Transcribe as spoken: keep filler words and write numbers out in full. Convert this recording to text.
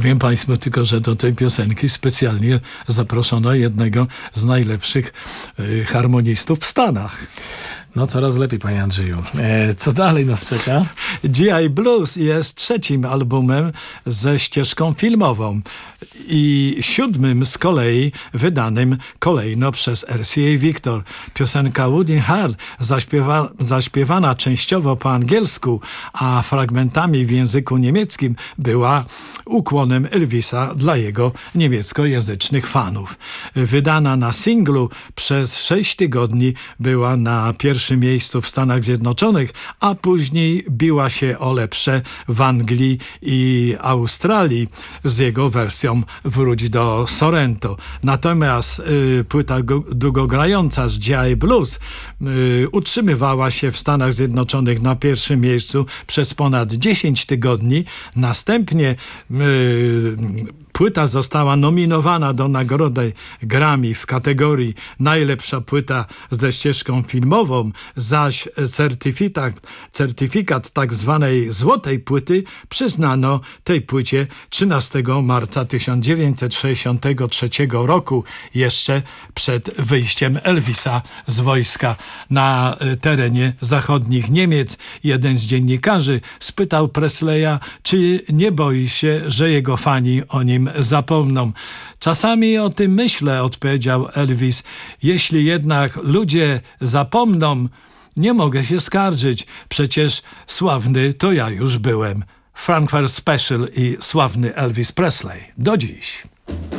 Powiem państwu tylko, że do tej piosenki specjalnie zaproszono jednego z najlepszych y, harmonistów w Stanach. No coraz lepiej, panie Andrzeju. E, co dalej nas czeka? G I Blues jest trzecim albumem ze ścieżką filmową i siódmym z kolei wydanym kolejno przez R C A Victor. Piosenka Wooden Heart zaśpiewa, zaśpiewana częściowo po angielsku, a fragmentami w języku niemieckim była ukłonem Elvisa dla jego niemieckojęzycznych fanów. Wydana na singlu przez sześć tygodni była na pierwszym miejscu w Stanach Zjednoczonych, a później biła się o lepsze w Anglii i Australii z jego wersją Wróć do Sorrento. Natomiast y, płyta długogrająca z G I Blues y, utrzymywała się w Stanach Zjednoczonych na pierwszym miejscu przez ponad dziesięć tygodni. Następnie y, płyta została nominowana do nagrody Grammy w kategorii najlepsza płyta ze ścieżką filmową, zaś certyfikat, certyfikat tak zwanej złotej płyty przyznano tej płycie trzynastego marca tysiąc dziewięćset sześćdziesiątego trzeciego roku, jeszcze przed wyjściem Elvisa z wojska. Na terenie zachodnich Niemiec jeden z dziennikarzy spytał Presleya, czy nie boi się, że jego fani o nim zapomną. Czasami o tym myślę, odpowiedział Elvis. Jeśli jednak ludzie zapomną, nie mogę się skarżyć. Przecież sławny to ja już byłem. Frankfurt Special i sławny Elvis Presley. Do dziś.